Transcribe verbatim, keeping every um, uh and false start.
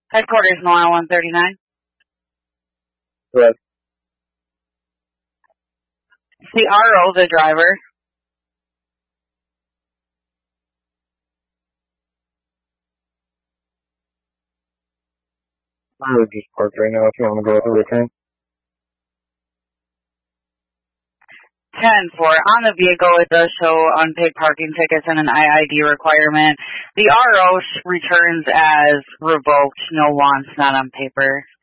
Headquarters, Milan one thirty-nine. Yes. It's the R O, the driver. We're just parked right now if you want to go with a return. ten four. On the vehicle, it does show unpaid parking tickets and an I I D requirement. The R O returns as revoked, no wants, not on paper.